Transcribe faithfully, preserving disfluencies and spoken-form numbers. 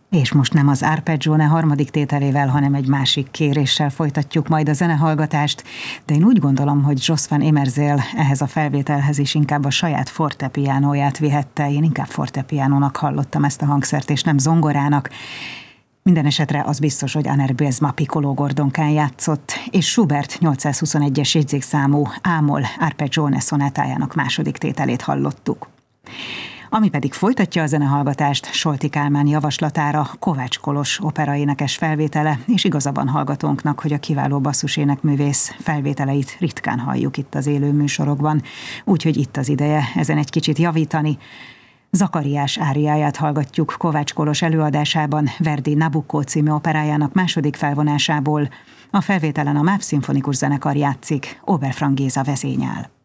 És most nem az Arpeggione harmadik tételével, hanem egy másik kéréssel folytatjuk majd a zenehallgatást, de én úgy gondolom, hogy Jos van Amerzeel ehhez a felvételhez is inkább a saját fortepiánóját vihette. Én inkább fortepiánónak hallottam ezt a hangszert, és nem zongorának. Minden esetre az biztos, hogy Aner Bylsma Piccolo gordonkán játszott, és Schubert nyolcszázhuszonegyes jegyzékszámú Ámol Arpeggione szonátájának második tételét hallottuk. Ami pedig folytatja a zenehallgatást, Solti Kálmán javaslatára Kovács Kolos operaénekes felvétele, és igazabban hallgatónknak, hogy a kiváló basszusénekművész felvételeit ritkán halljuk itt az élő műsorokban, úgyhogy itt az ideje ezen egy kicsit javítani. Zakariás áriáját hallgatjuk Kovács Kolos előadásában Verdi Nabucco című operájának második felvonásából. A felvételen a MÁV szimfonikus zenekar játszik, Oberfrank Géza vezényel.